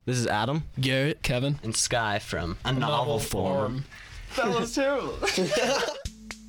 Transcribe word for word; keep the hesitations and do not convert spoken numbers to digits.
This is Adam. Garrett, Kevin, and Sky from A Novel Novel Form. Form. That was terrible.